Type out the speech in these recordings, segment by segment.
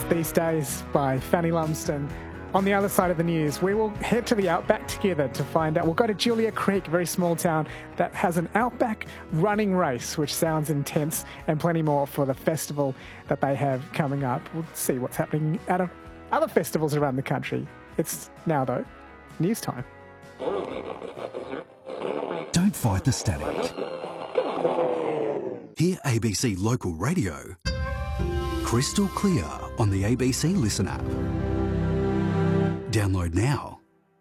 these days by Fanny Lumsden. On the other side of the news, we will head to the Outback together to find out. We'll go to Julia Creek, a very small town that has an Outback running race, which sounds intense, and plenty more for the festival that they have coming up. We'll see what's happening at other festivals around the country. It's now, though, news time. Don't fight the static. Hear ABC Local Radio crystal clear on the ABC Listen app. Download now.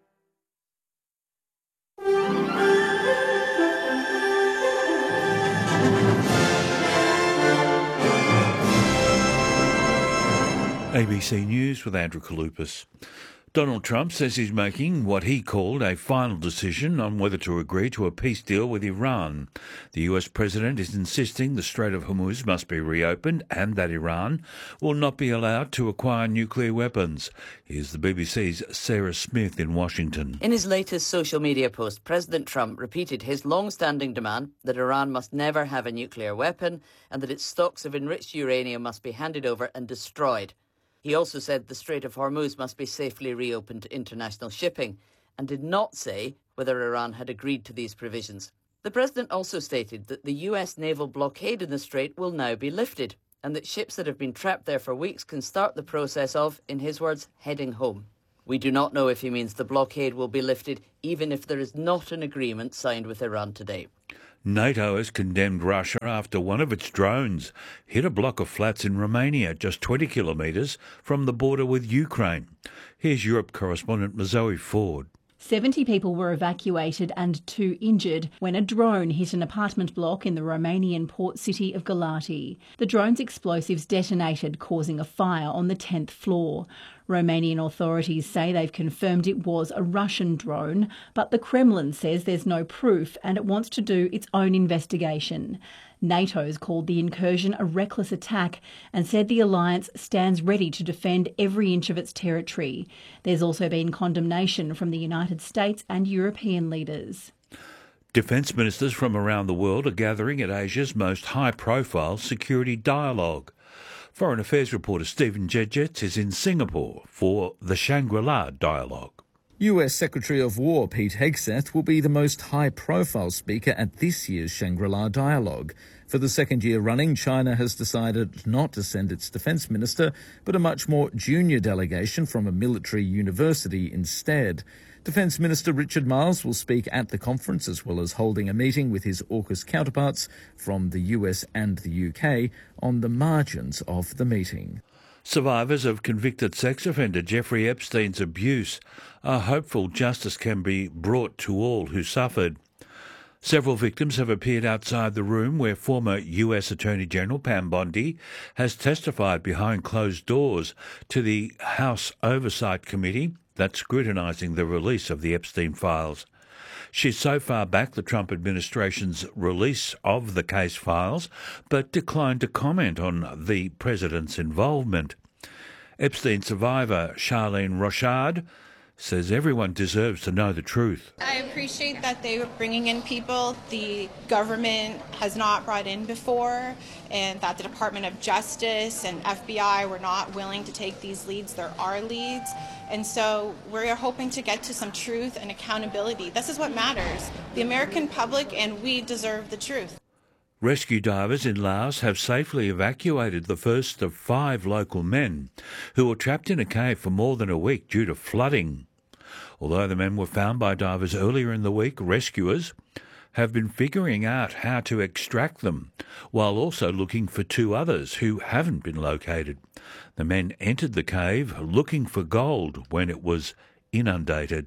ABC News with Andrew Kalupas. Donald Trump says he's making what he called a final decision on whether to agree to a peace deal with Iran. The US president is insisting the Strait of Hormuz must be reopened and that Iran will not be allowed to acquire nuclear weapons. Here's the BBC's Sarah Smith in Washington. In his latest social media post, President Trump repeated his long-standing demand that Iran must never have a nuclear weapon and that its stocks of enriched uranium must be handed over and destroyed. He also said the Strait of Hormuz must be safely reopened to international shipping and did not say whether Iran had agreed to these provisions. The president also stated that the US naval blockade in the strait will now be lifted and that ships that have been trapped there for weeks can start the process of, in his words, heading home. We do not know if he means the blockade will be lifted even if there is not an agreement signed with Iran today. NATO has condemned Russia after one of its drones hit a block of flats in Romania, just 20 kilometres from the border with Ukraine. Here's Europe correspondent Zoe Ford. 70 people were evacuated and 2 injured when a drone hit an apartment block in the Romanian port city of Galati. The drone's explosives detonated, causing a fire on the 10th floor. Romanian authorities say they've confirmed it was a Russian drone, but the Kremlin says there's no proof and it wants to do its own investigation. NATO's called the incursion a reckless attack and said the alliance stands ready to defend every inch of its territory. There's also been condemnation from the United States and European leaders. Defence ministers from around the world are gathering at Asia's most high-profile security dialogue. Foreign Affairs reporter Stephen Jedgetts is in Singapore for the Shangri-La dialogue. US Secretary of War Pete Hegseth will be the most high-profile speaker at this year's Shangri-La dialogue. For the second year running, China has decided not to send its defence minister, but a much more junior delegation from a military university instead. Defence Minister Richard Marles will speak at the conference, as well as holding a meeting with his AUKUS counterparts from the US and the UK on the margins of the meeting. Survivors of convicted sex offender Jeffrey Epstein's abuse are hopeful justice can be brought to all who suffered. Several victims have appeared outside the room where former US Attorney General Pam Bondi has testified behind closed doors to the House Oversight Committee that's scrutinising the release of the Epstein files. She's so far backed the Trump administration's release of the case files, but declined to comment on the president's involvement. Epstein survivor Charlene Rochard says everyone deserves to know the truth. I appreciate that they were bringing in people the government has not brought in before, and that the Department of Justice and FBI were not willing to take these leads. There are leads. And so we're hoping to get to some truth and accountability. This is what matters. The American public and we deserve the truth. Rescue divers in Laos have safely evacuated the first of 5 local men who were trapped in a cave for more than a week due to flooding. Although the men were found by divers earlier in the week, rescuers have been figuring out how to extract them, while also looking for 2 others who haven't been located. The men entered the cave looking for gold when it was inundated.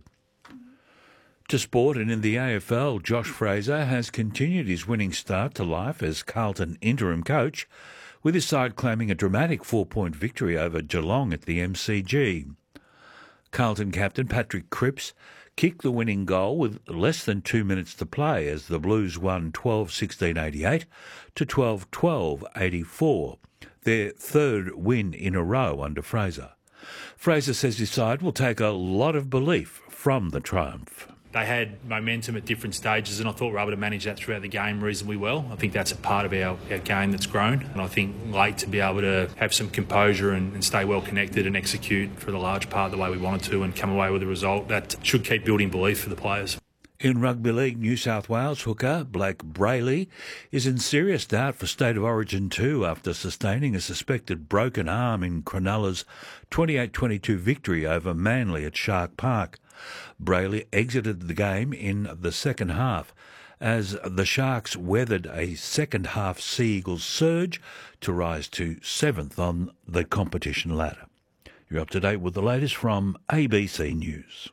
To sport, and in the AFL, Josh Fraser has continued his winning start to life as Carlton interim coach, with his side claiming a dramatic 4-point victory over Geelong at the MCG. Carlton captain Patrick Cripps kicked the winning goal with less than 2 minutes to play as the Blues won 12-16-88 to 12-12-84, their third win in a row under Fraser. Fraser says his side will take a lot of belief from the triumph. They had momentum at different stages, and I thought we were able to manage that throughout the game reasonably well. I think that's a part of our game that's grown, and I think late to be able to have some composure and stay well connected and execute for the large part the way we wanted to and come away with a result that should keep building belief for the players. In Rugby League, New South Wales hooker Blake Brayley is in serious doubt for State of Origin 2 after sustaining a suspected broken arm in Cronulla's 28-22 victory over Manly at Shark Park. Brayley exited the game in the second half as the Sharks weathered a second-half Sea Eagles surge to rise to 7th on the competition ladder. You're up to date with the latest from ABC News.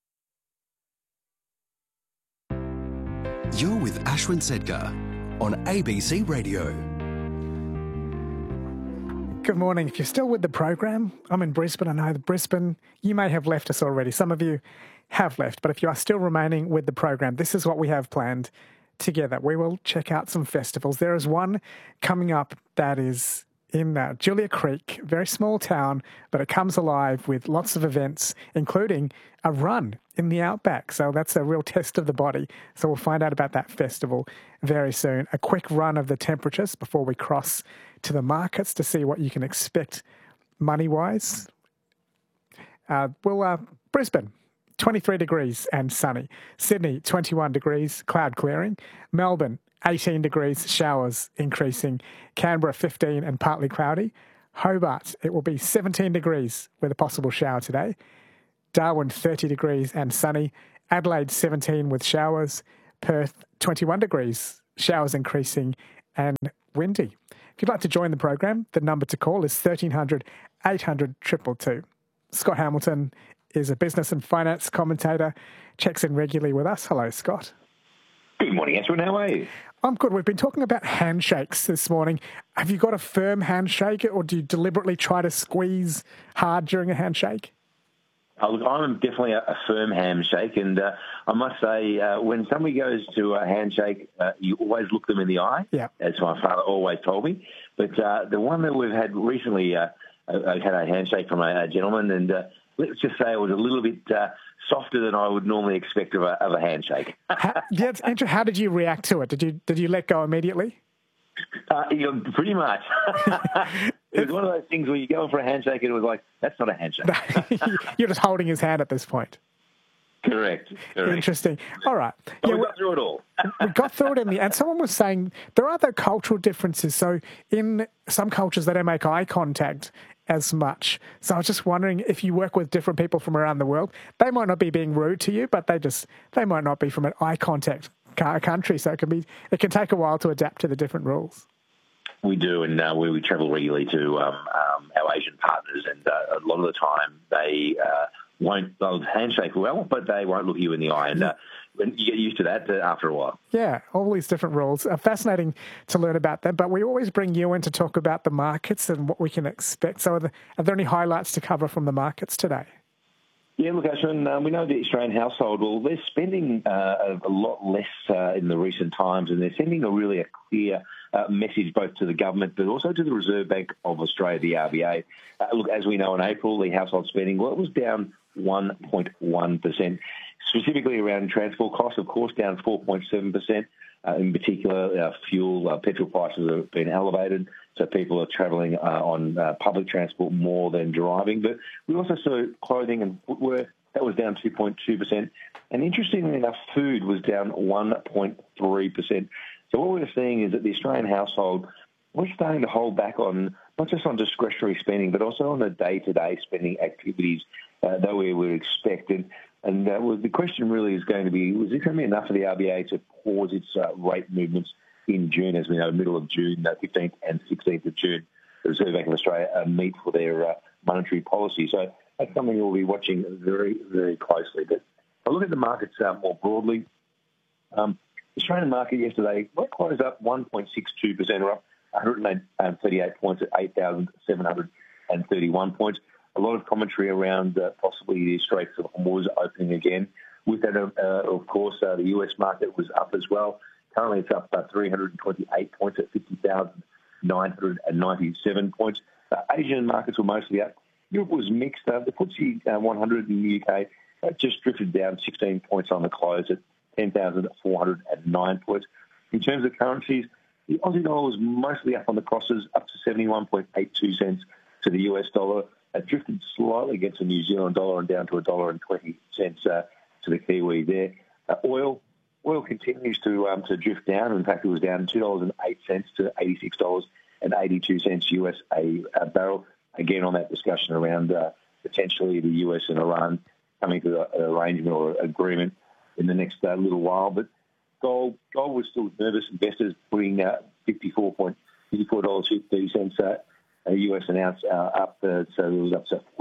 You're with Ashwin Sedgar on ABC Radio. Good morning. If you're still with the program, I'm in Brisbane. I know that Brisbane, you may have left us already. Some of you have left, but if you are still remaining with the program, this is what we have planned together. We will check out some festivals. There is one coming up that is in Julia Creek, very small town, but it comes alive with lots of events, including a run in the outback. So that's a real test of the body. So we'll find out about that festival very soon. A quick run of the temperatures before we cross to the markets to see what you can expect money-wise. Brisbane, 23 degrees and sunny. Sydney, 21 degrees, cloud clearing. Melbourne, 18 degrees, showers increasing. Canberra, 15 and partly cloudy. Hobart, it will be 17 degrees with a possible shower today. Darwin, 30 degrees and sunny. Adelaide, 17 with showers. Perth, 21 degrees, showers increasing and windy. If you'd like to join the program, the number to call is 1300 800 222. Scott Hamilton is a business and finance commentator, checks in regularly with us. Hello, Scott. Good morning, Ashwin. How are you? I'm good. We've been talking about handshakes this morning. Have you got a firm handshake, or do you deliberately try to squeeze hard during a handshake? Look, I'm definitely a firm handshake, and I must say, when somebody goes to a handshake, you always look them in the eye, as my father always told me. But the one that we've had recently, I had a handshake from a gentleman, and let's just say it was a little bit softer than I would normally expect of a handshake. Andrew, how did you react to it? Did you let go immediately? Pretty much. It was one of those things where you go in for a handshake and it was like, that's not a handshake. You're just holding his hand at this point. Correct. Interesting. All right. But we got through it all. We got through it in the end. Someone was saying there are the cultural differences. So in some cultures, they don't make eye contact as much. So I was just wondering, if you work with different people from around the world, they might not be being rude to you, but they might not be from an eye contact country. So it can take a while to adapt to the different rules. We do, and we travel regularly to our Asian partners, and a lot of the time they'll handshake well, but they won't look you in the eye, and you get used to that after a while. Yeah, all these different rules. Fascinating to learn about them, but we always bring you in to talk about the markets and what we can expect. So are there any highlights to cover from the markets today? Yeah, look, Ashwin, we know the Australian household, well, they're spending a lot less in the recent times, and they're sending a clear message both to the government but also to the Reserve Bank of Australia, the RBA. Look, as we know, in April, the household spending, it was down 1.1%, specifically around transport costs, of course, down 4.7%. In particular, petrol prices have been elevated, so people are travelling on public transport more than driving. But we also saw clothing and footwear, that was down 2.2%. And interestingly enough, food was down 1.3%. So what we're seeing is that the Australian household, we're starting to hold back on, not just on discretionary spending, but also on the day-to-day spending activities that we would expect. And the question really is going to be, was it going to be enough for the RBA to pause its rate movements in June? As we know, middle of June, 15th and 16th of June, the Reserve Bank of Australia meet for their monetary policy. So that's something we'll be watching very, very closely. But I look at the markets more broadly. The Australian market yesterday, closed up 1.62%, or up 138 points at 8,731 points. A lot of commentary around possibly the Straits of Hormuz opening again. With that, of course, the US market was up as well. Currently, it's up 328 points at 50,997 points. Asian markets were mostly up. Europe was mixed. The FTSE 100 in the UK just drifted down 16 points on the close at 10,409 points. In terms of currencies, the Aussie dollar was mostly up on the crosses, up to 71.82 cents to the US dollar. It drifted slightly against the New Zealand dollar and down to $1.20 to the Kiwi there. Oil continues to drift down. In fact, it was down $2.08 to $86.82 US a barrel. Again, on that discussion around potentially the US and Iran coming to an arrangement or agreement in the next little while. But gold was still nervous. Investors putting $54.30 a US an ounce up, so it was up to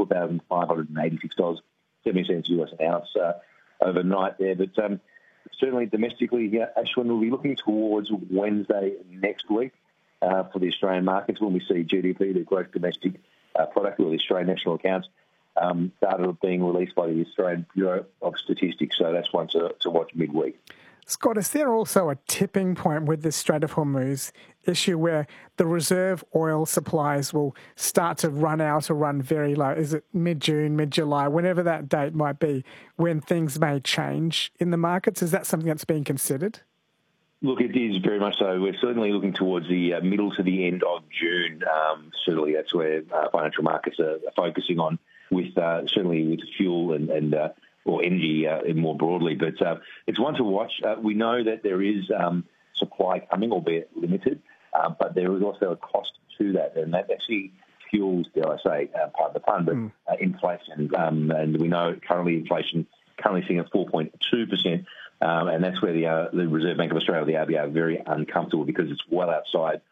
$4,586.70 US an ounce overnight there. But certainly domestically, Ashwin will be looking towards Wednesday next week for the Australian markets when we see GDP, the gross domestic product, or the Australian national accounts, data being released by the Australian Bureau of Statistics. So that's one to watch midweek. Scott, is there also a tipping point with this Strait of Hormuz issue where the reserve oil supplies will start to run out or run very low? Is it mid-June, mid-July, whenever that date might be, when things may change in the markets? Is that something that's being considered? Look, it is very much so. We're certainly looking towards the middle to the end of June. Certainly that's where financial markets are focusing on, with certainly with fuel and or energy more broadly. But it's one to watch. We know that there is supply coming, albeit limited, but there is also a cost to that, and that actually fuels, dare I say, part of the fun, but inflation. And we know currently inflation sitting at 4.2%, and that's where the Reserve Bank of Australia, the RBA, are very uncomfortable because it's well outside